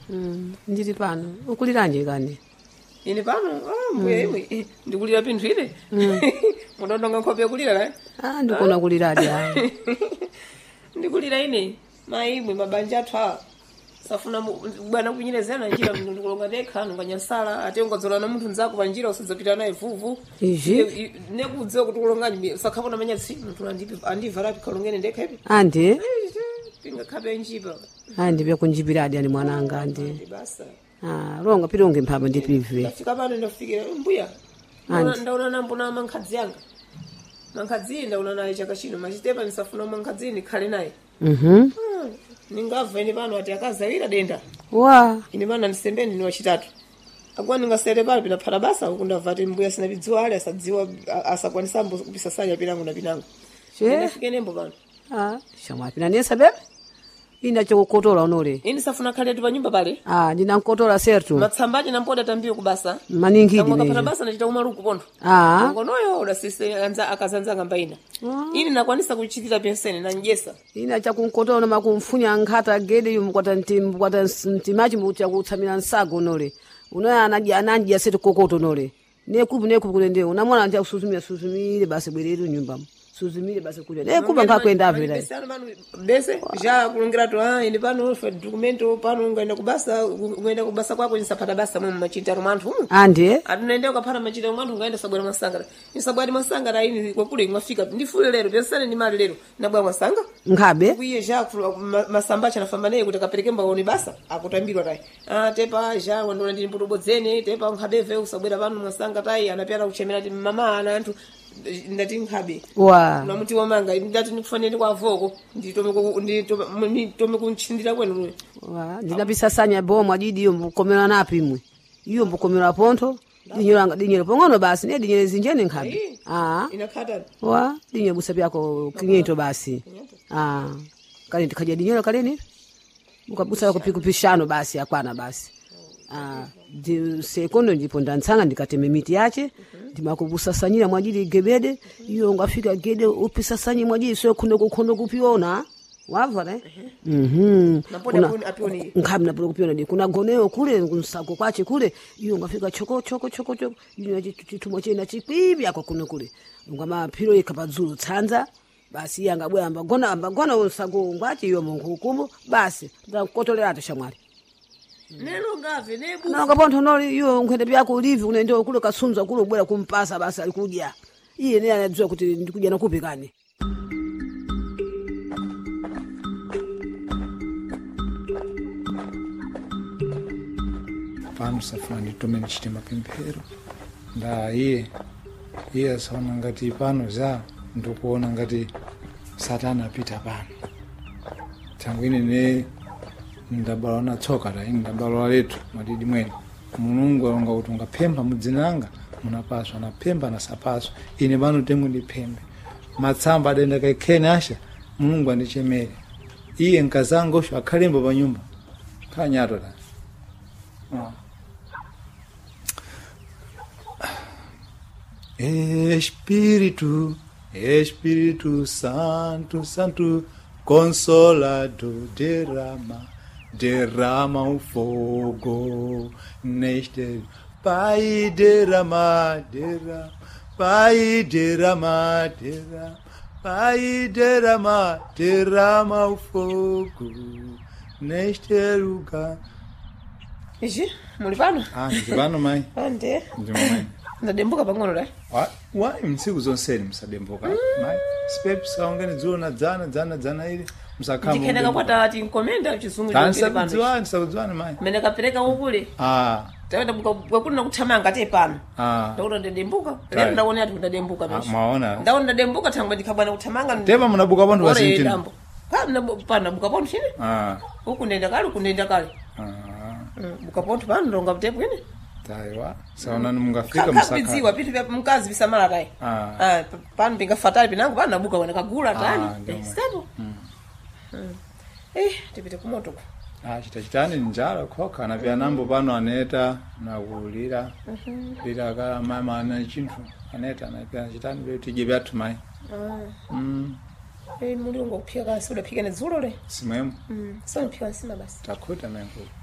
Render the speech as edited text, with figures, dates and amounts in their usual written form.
ndili pano ukuliranje kani ine pano mbuya imwe ndikulira pinthu ine munondonga nkhope yokulira la ndikona kuliradi ayi ndikulira ine maimwe mabanja athu awa safuna bwana kunyerezana njira ndikulonga ndekha nunganyansala ate ungadzola na munthu nzako panjira usadzapita naye vuvu nekudziwa kuti kulonganyi sakhapona manyatsi munthu andiva rapi kalongene ndekha ipi andi pingakhape njipa ndipe kunjipiradi ani mwananga andi basa longa pilonge mphambo ndipive fika pano ndafikira mbuya ndaona nambona mankhadzi yanga mankhadzi ndaona naye chaka chino machitepa nisafuna mankhadzi ndikhale naye ningabva ine pano ati akazalira denda ine pano andisembeni ni wachitatu akuwa ningasere pano pinaphata basa ukundabva ati mbuya sina vidziwa ali asadziwa asakwanisa kupisa sanya pinango na pinango ndafike nembo pano shamwa pinanesa bebe ina chokukotola unole ini safuna khale tu panyumba pale ndina nkotola sertu matsambaje nampoda tambiyo kubasa maningidi ne kapata basa nachita kumaluku pontho ngonoyo udasise anza akazanza ngamba ina ini nakwanisa kuchitira penseni na njesa ina chakunkotola na makumfunya nkhata gede yumkwata ntimachi mbucha kutsamira nsago unole unoya anadya setu kokoto unole nekupu kulende unamwana anja susumire basi bwereru nyumbamo suzumire basi kuja nekupa ngakwenda avela bese ja kulongira to ine pano documento pano ngaenda kubasa kwako nisapata basa mu machita romanthu ande atunaenda ukapata machita romanthu ngaenda sabwera masanga nisabwari masanga ini kwakule ngafika ndifule lero pensane ni mali lero nabwa masanga ngabe kuiye ja masamba cha nafamba naye kuti kapeleke mbaoni basa akutambirwa tai tepa ja wandona ndi mputobodzene tepa nkhabeve usabwera pano masanga tai anapera kuchemera ti mama ana anthu ndati nkhabe na muti wamanga ndati ndikufanire kwa voko nditome kunchindira kwenu ndinapisa sanya bomo adidi iyo mbukomera napi imwe iyo mbukomera pontho dinyero pong'ono basi ne dinyero zinjene nkhabe inakhata dinyero busa pyako kinyento basi kali ndikaja dinyero kaleni ukabusa kupishano basi akwana basi sekondo ndipo ndantsanga ndikateme miti yache ndimakubusasanyira mwajili gebede iyo ngafika gede upisasanye mwajili sio kuno kupiona wava ne nkhabi napoda kupiona de kuna goneo kule nsako kwache kule iyo ngafika choko iyo chitumwa chena chikwibi akwa kuno kule ngama phiro ikapadzulu tsanza basi yangabwe ambagona unsako ngwachi iyo mungukumu basi ndakotolera atashamwali nelo ngave nebu nanga pontho noli iyo nkhende byako ulivi kunende kule kasunza kule kubwera kumpasa basi alikudya iye ne anadziwa kuti ndikudya nakupe kani pano safuna nditome ndichite mapemphero nda iye asaona ngati pano za ndikuona ngati satana apita pano tangu ine ndabala na tsoka la ndabala letu madidi mwene mulungu alonga kuti ungapempha mudzinanga munapaswa na pempha na sapaswa ine pano tengu ndipembe matsamba adenda kaikhene asha mulungu andichemere iye nkazango sho akhalemba pa nyumba khanyato la Espírito Santo Consolador derrama um fogo neste Pai derrama o fogo neste lugar. Iji, muli pano? Ndili pano mai. Ande. Ndili mai. Ndadembuka pang'ono dai. Wa msiku zonseni msadembuka. Mai. Spep saongene dzona dzana ili. Msakhamu. Ndikheneka kwata ati nkomenda chizungu ndisakudzwana mai. Mene kapereka ukule. Tawenda bukakuli nakuthamanga te pano. Ndaona ndadembuka. Lero ndaona ati ndadembuka basi. Maona. Ndaona ndadembuka thangwa ndikhabwana kuthamanga. Tepa munabuka pantu wasinchini. Pana buka ponto chini? Huku ndenda kale. Buka ponto pano ndonga mtepu kene? Taiwa. Saona mungafika msaka. Kapidziwa pitu vya mkazi visamala tai. Pano pinga fatali pinangu pano nabuka wana kagula tani. Stebo. Tipite kumoto. Chitachitani njala koka na pia nambo pano aneta na kulira. Lira kala mama ana chinthu aneta na pia chitani beti jibe atumai. Mulungu kuphika kasi udapika nedzulo le. Simwemo. So nipika nsima basi. Takuta mengu.